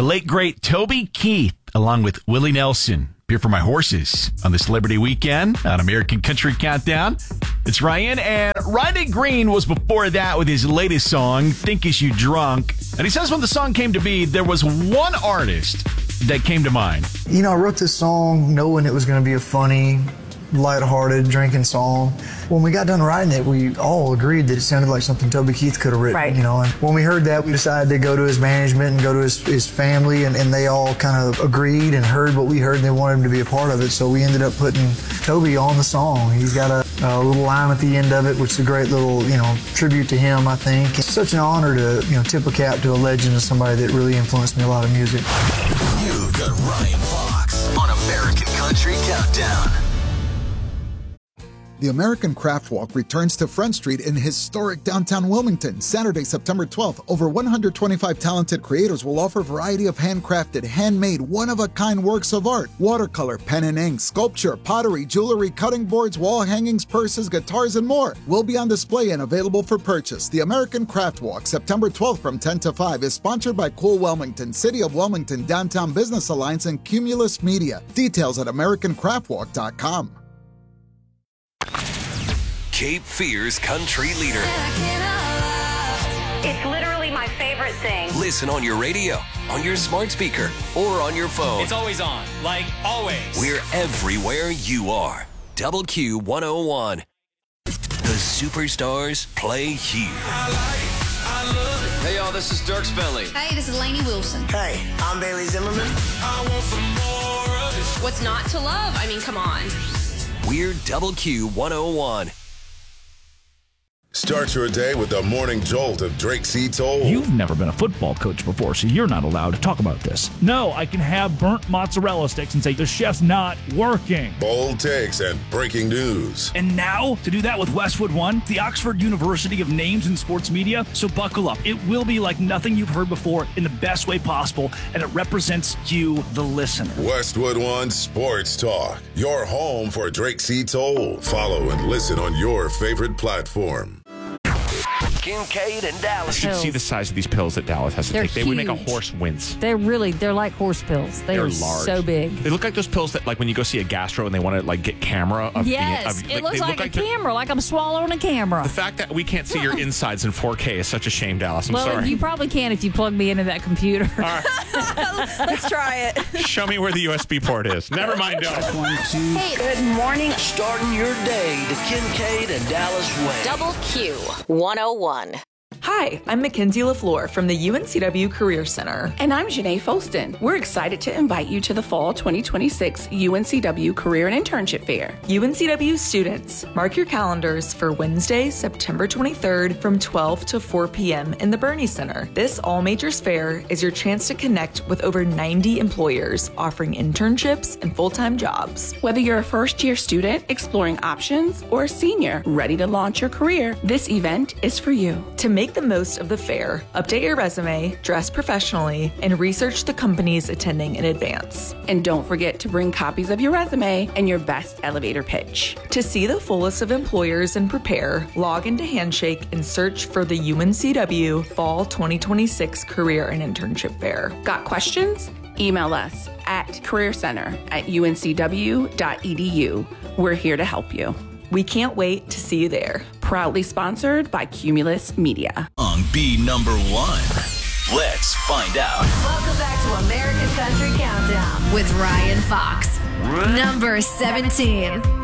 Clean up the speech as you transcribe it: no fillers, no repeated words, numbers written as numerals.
The late, great Toby Keith, along with Willie Nelson, appear for My Horses on the Celebrity Weekend on American Country Countdown. It's Ryan, and Riley Green was before that with his latest song, Think Is You Drunk. And he says when the song came to be, there was one artist that came to mind. You know, I wrote this song knowing it was going to be a funny, lighthearted drinking song. When we got done writing it, we all agreed that it sounded like something Toby Keith could have written. Right. You know, and when we heard that, we decided to go to his management and go to his family, and they all kind of agreed and heard what we heard, and they wanted him to be a part of it. So we ended up putting Toby on the song. He's got a little line at the end of it, which is a great little, tribute to him, I think. It's such an honor to, tip a cap to a legend, of somebody that really influenced me a lot of music. You've got Ryan Fox on American Country Countdown. The American Craft Walk returns to Front Street in historic downtown Wilmington, Saturday, September 12th. Over 125 talented creators will offer a variety of handcrafted, handmade, one-of-a-kind works of art: watercolor, pen and ink, sculpture, pottery, jewelry, cutting boards, wall hangings, purses, guitars, and more will be on display and available for purchase. The American Craft Walk, September 12th from 10 to 5, is sponsored by Cool Wilmington, City of Wilmington, Downtown Business Alliance, and Cumulus Media. Details at AmericanCraftWalk.com. Cape Fear's country leader. It's literally my favorite thing. Listen on your radio, on your smart speaker, or on your phone. It's always on, like always. We're everywhere you are. Double Q 101. The superstars play here. Hey, y'all, this is Dirk Bentley. Hey, this is Lainey Wilson. Hey, I'm Bailey Zimmerman. I want some more of this. What's not to love? I mean, come on. We're Double Q 101. Start your day with the morning jolt of Drake C. Toll. You've never been a football coach before, so you're not allowed to talk about this. No, I can have burnt mozzarella sticks and say the chef's not working. Bold takes and breaking news. And now, to do that with Westwood One, the Oxford University of Names in Sports Media. So buckle up. It will be like nothing you've heard before in the best way possible, and it represents you, the listener. Westwood One Sports Talk, your home for Drake C. Toll. Follow and listen on your favorite platform. Kincaid and Dallas. You should see the size of these pills that Dallas has to take. They would make a horse wince. They're like horse pills. They're large. So big. They look like those pills that, like, when you go see a gastro and they want to, get camera of yes, it looks like a camera, like I'm swallowing a camera. The fact that we can't see your insides in 4K is such a shame, Dallas. I'm sorry. You probably can if you plug me into that computer. All right. Let's try it. Show me where the USB port is. Never mind, Dallas. 1, 2. Hey, good morning. Starting your day to Kincaid and Dallas Way. Double Q 101. Hi, I'm Mackenzie LaFleur from the UNCW Career Center. And I'm Janae Folston. We're excited to invite you to the Fall 2026 UNCW Career and Internship Fair. UNCW students, mark your calendars for Wednesday, September 23rd from 12 to 4 p.m. in the Bernie Center. This all-majors fair is your chance to connect with over 90 employers offering internships and full-time jobs. Whether you're a first-year student exploring options or a senior ready to launch your career, this event is for you. To make the most of the fair, update your resume, dress professionally, and research the companies attending in advance. And don't forget to bring copies of your resume and your best elevator pitch. To see the fullest of employers and prepare, log into Handshake and search for the UNCW Fall 2026 Career and Internship Fair. Got questions? Email us at careercenter@uncw.edu. We're here to help you. We can't wait to see you there. Proudly sponsored by Cumulus Media. On B number 1, let's find out. Welcome back to American Country Countdown with Ryan Fox. Number 17.